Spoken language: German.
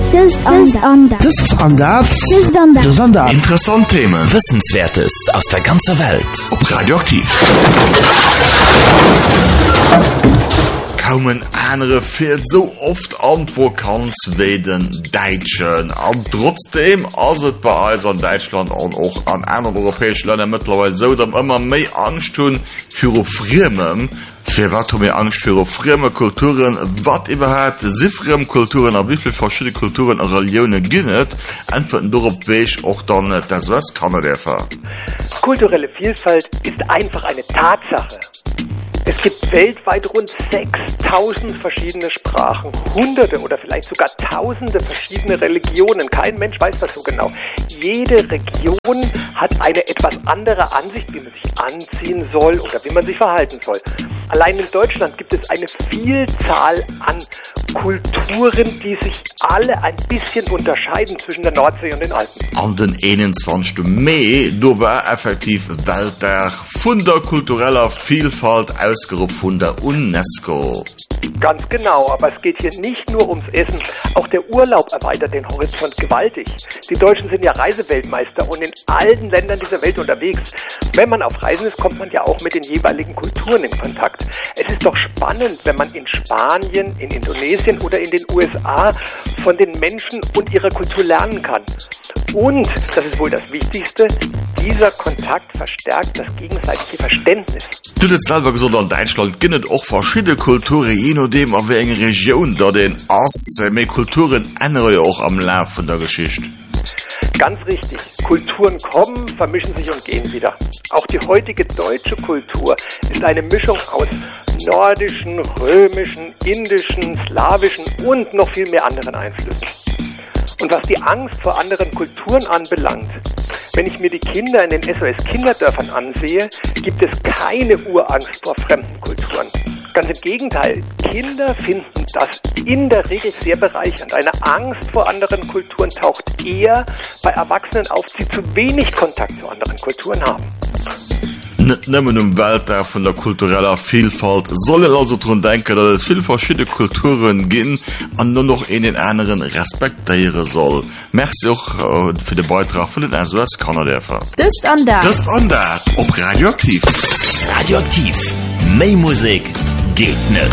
Interessante Themen, Wissenswertes aus der ganzen Welt. Ob Radioaktiv. Kaum ein anderer fehlt so oft Antworten wie den Deutschen. Und trotzdem ist es bei uns in Deutschland und auch an anderen europäischen Ländern mittlerweile so, dass immer mehr Angst tun für Fremden. Für was haben wir Angst für fremde Kulturen? Was überhaupt sind fremde Kulturen? Und wie viele verschiedene Kulturen und Religionen gibt es? Antworten darauf weiß auch dann das US-Kanada. Kulturelle Vielfalt ist einfach eine Tatsache. Es gibt weltweit rund 6000 verschiedene Sprachen, hunderte oder vielleicht sogar tausende verschiedene Religionen. Kein Mensch weiß das so genau. Jede Region hat eine etwas andere Ansicht, wie man sich anziehen soll oder wie man sich verhalten soll. Allein in Deutschland gibt es eine Vielzahl an Kulturen, die sich alle ein bisschen unterscheiden zwischen der Nordsee und den Alpen. An den 21. Mai, da war effektiv Welttag von der kultureller Vielfalt ausgerufen von der UNESCO. Ganz genau, aber es geht hier nicht nur ums Essen. Auch der Urlaub erweitert den Horizont gewaltig. Die Deutschen sind ja Reiseweltmeister und in allen Ländern dieser Welt unterwegs. Wenn man auf Reisen ist, kommt man ja auch mit den jeweiligen Kulturen in Kontakt. Es ist doch spannend, wenn man in Spanien, in Indonesien oder in den USA von den Menschen und ihrer Kultur lernen kann. Und, das ist wohl das Wichtigste, dieser Kontakt verstärkt das gegenseitige Verständnis. Du hast selber gesagt, in Deutschland gibt es auch verschiedene Kulturen, je nachdem, auf welche Region da den ist. Mehr Kulturen ändern ja auch am Laufe der Geschichte. Ganz richtig. Kulturen kommen, vermischen sich und gehen wieder. Auch die heutige deutsche Kultur ist eine Mischung aus nordischen, römischen, indischen, slawischen und noch viel mehr anderen Einflüssen. Und was die Angst vor anderen Kulturen anbelangt, wenn ich mir die Kinder in den SOS-Kinderdörfern ansehe, gibt es keine Urangst vor fremden Kulturen. Ganz im Gegenteil, Kinder finden das in der Regel sehr bereichernd. Eine Angst vor anderen Kulturen taucht eher bei Erwachsenen auf, die zu wenig Kontakt zu anderen Kulturen haben. Nicht nur im Welttag von der kulturellen Vielfalt sollen also daran denken, dass es viele verschiedene Kulturen gibt und nur noch in den anderen respektieren soll. Merci auch für den Beitrag von den SOS Kanada. Das Standard. Ob Radioaktiv. Radioaktiv. Mehr Musik geht nicht.